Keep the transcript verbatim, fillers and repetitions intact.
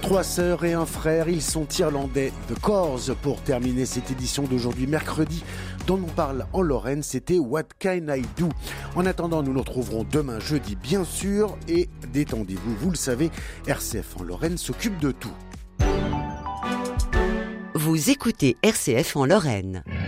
Trois sœurs et un frère, ils sont irlandais. The Corrs, pour terminer cette édition d'aujourd'hui mercredi, dont on parle en Lorraine, c'était What Can I Do. En attendant, nous nous retrouverons demain jeudi, bien sûr, et détendez-vous, vous le savez, R C F en Lorraine s'occupe de tout. Vous écoutez R C F en Lorraine.